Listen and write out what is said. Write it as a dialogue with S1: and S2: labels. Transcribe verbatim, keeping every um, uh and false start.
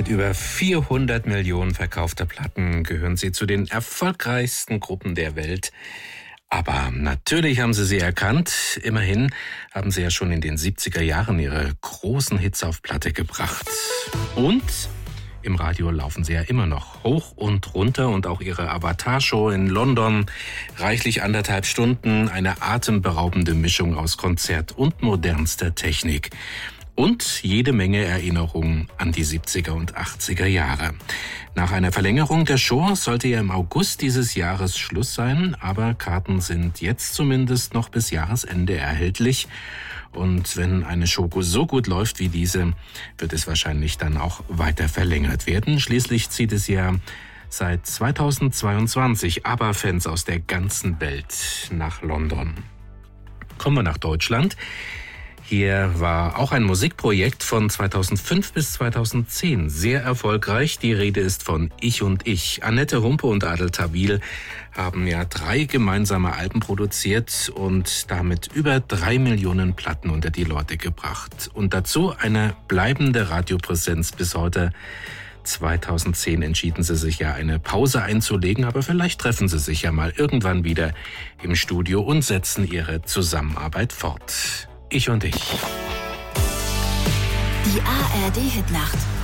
S1: Mit über vierhundert Millionen verkaufter Platten gehören sie zu den erfolgreichsten Gruppen der Welt. Aber natürlich haben sie sie erkannt. Immerhin haben sie ja schon in den siebziger Jahren ihre großen Hits auf Platte gebracht. Und im Radio laufen sie ja immer noch hoch und runter, und auch ihre Avatar-Show in London, reichlich anderthalb Stunden, eine atemberaubende Mischung aus Konzert und modernster Technik. Und jede Menge Erinnerungen an die siebziger und achtziger Jahre. Nach einer Verlängerung der Show sollte ja im August dieses Jahres Schluss sein, aber Karten sind jetzt zumindest noch bis Jahresende erhältlich. Und wenn eine Show so gut läuft wie diese, wird es wahrscheinlich dann auch weiter verlängert werden. Schließlich zieht es ja seit zweitausendzweiundzwanzig ABBA-Fans aus der ganzen Welt nach London. Kommen wir nach Deutschland. Hier war auch ein Musikprojekt von zweitausendfünf bis zweitausendzehn sehr erfolgreich. Die Rede ist von Ich und Ich. Annette Humpe und Adel Tawil haben ja drei gemeinsame Alben produziert und damit über drei Millionen Platten unter die Leute gebracht. Und dazu eine bleibende Radiopräsenz bis heute. zweitausendzehn entschieden sie sich ja, eine Pause einzulegen, aber vielleicht treffen sie sich ja mal irgendwann wieder im Studio und setzen ihre Zusammenarbeit fort. Ich und Ich.
S2: Die A R D Hitnacht.